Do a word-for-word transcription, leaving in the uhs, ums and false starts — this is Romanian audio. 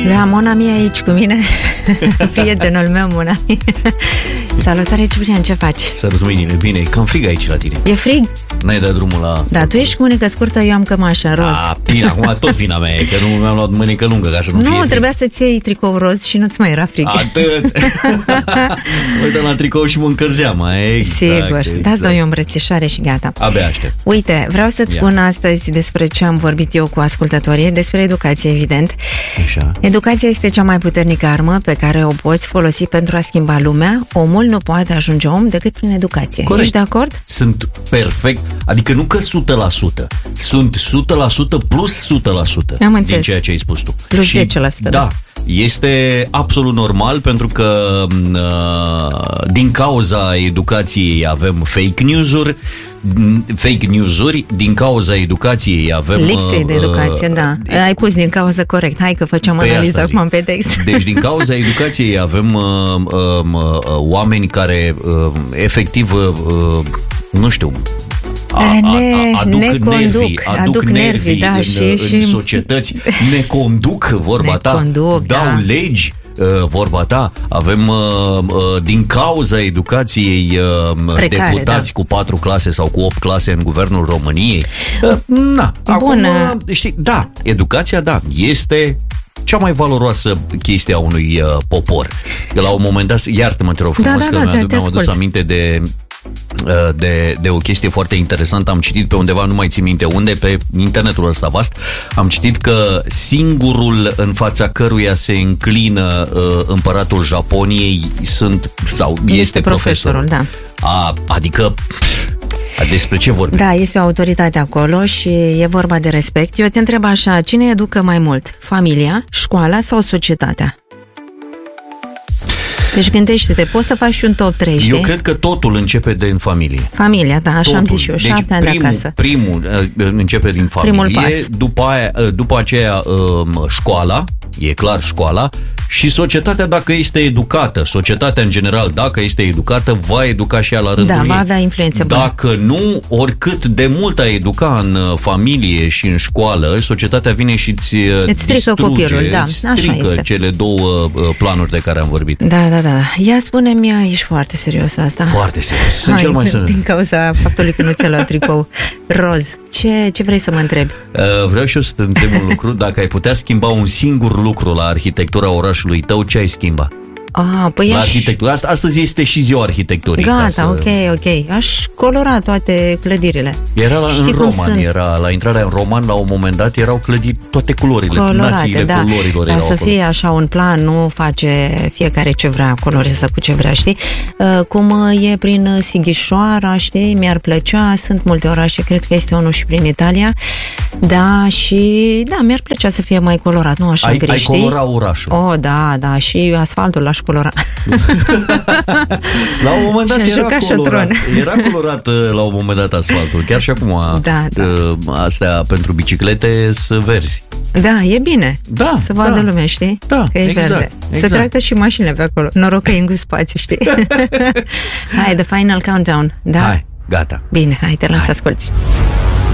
Da, Mona mea aici cu mine. Prietenul meu, Mona. Salutare, Ciprian, ce faci? Salut, mâinile, bine, e cam frig aici la tine. E frig? N-ai dat drumul la... Da, tu ești cu mânecă scurtă, eu am cămașă în roz. A, bine, acum tot vina mea e, că nu mi-am luat mânecă lungă ca să nu, nu fie Nu, frig. trebuia să-ți iei tricou roz și nu-ți mai era frig. Atât. Uite la tricou și mă încălzeam, mai exact. Sigur, exact. dați dau eu îmbrățișare și gata. Abia aștept. Uite, vreau să-ți Ia. spun astăzi despre ce am vorbit eu cu ascultătorii, despre educație, evident. Așa. Educația este cea mai puternică armă pe care o poți folosi pentru a schimba lumea. Omul nu poate ajunge om decât prin educație. Corect. Ești de acord? Sunt perfect, adică nu că o sută la sută, sunt o sută la sută plus o sută la sută Am din înțeles. ceea ce ai spus tu. Plus Și, zece la sută, da, este absolut normal pentru că uh, din cauza educației avem fake news-uri, fake news-uri, din cauza educației avem... Lipsei de uh, educație, da. Ai pus din cauză corect. Hai că facem Păi analiză asta acum pe text. Deci din cauza educației avem uh, uh, uh, oameni care uh, efectiv, uh, nu știu, a, a, a, aduc ne conduc, nervii, aduc, aduc nervii, nervii da, în, și, în și... societăți, ne conduc, vorba ne ta, conduc, dau da. legi, uh, vorba ta, avem uh, uh, din cauza educației uh, Precare, deputați da. cu patru clase sau cu opt clase în guvernul României. Uh, na, acum, Bun. uh, știi, da, educația, da, este cea mai valoroasă chestie a unui uh, popor. La un moment dat, iartă-mă, te rog frumos, Da, da, că da, mi-am te adus ascult. aminte de, uh, de, de o chestie foarte interesantă. Am citit pe undeva, nu mai țin minte unde, pe internetul ăsta vast, am citit că singurul în fața căruia se înclină uh, împăratul Japoniei sunt, sau este, Este profesorul, da. A, adică, despre ce vorbim? Da, este o autoritate acolo și e vorba de respect. Eu te întreb așa, cine educă mai mult? Familia, școala sau societatea? Deci gândește-te, poți să faci și un top trei, știi? Eu cred că totul începe de în familie. Familia, da, așa Totul. am zis și eu, Deci șapte ani de primul, acasă. Primul uh, începe din Primul familie, pas. după, aia, uh, după aceea uh, școala, e clar școala, și societatea dacă este educată. Societatea în general, dacă este educată, va educa și ea la rândul Da, ei. va avea influențe bune. Dacă nu, oricât de mult ai educa în uh, familie și în școală, societatea vine și îți, uh, Îți strică distruge, copilul, da, îți așa strică este. cele două uh, planuri de care am vorbit. Da, da, da. Ia spune-mi, ești foarte serios asta. Foarte serios. Sunt Hai, cel mai serios. din cauza faptului că nu ți-a luat tricou roz. Ce, ce vrei să mă întrebi? Uh, vreau și eu să te întreb un lucru. Dacă ai putea schimba un singur lucru la arhitectura orașului tău, ce ai schimba? Ah, păi La aș... arhitectură. Asta, astăzi este și ziua arhitecturii. ca Gata, să... ok, ok. Aș colora toate clădirile. Era la, Știi în cum Roman, sunt? era la intrarea în Roman, la un moment dat erau clădiri toate culorile, Colorate, națiile da. culorilor Dar erau să acolo. fie așa un plan, nu face fiecare ce vrea, colorează cu ce vrea, știi? Uh, cum uh, e prin uh, Sighișoara, știi? Mi-ar plăcea, sunt multe orașe, cred că este unul și prin Italia. Da, și da, mi-ar plăcea să fie mai colorat, nu așa Ai, gri, ai știi? colora orașul. Oh, da, da, și asfaltul l-aș colora. La un moment dat Și-a era jucat colorat, șotron. era colorat uh, la un moment dat asfaltul. Chiar și acum Da, da. uh, astea pentru biciclete sunt verzi. Da, e bine. Da, să vadă da. lumea, știi? Da, că e exact, verde. Să exact. treacă și mașinile pe acolo. Noroc că e în spațiu, știi? Hai, the final countdown. Da? Hai, gata. Bine, hai, te las să asculti.